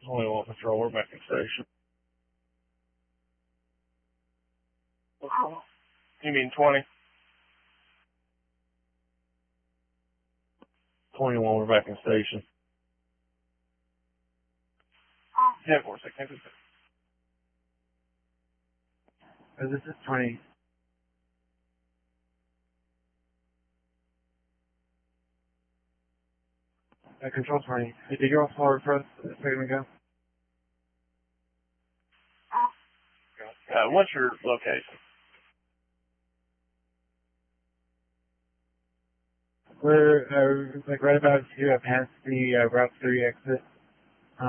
21 Patrol, we're back in station. You mean 20? 21, we're back in station. 10-4, 6. This is 20. Control 20. Hey, did you all forward for us a second ago? What's your location? We're like right about to past the Route 3 exit.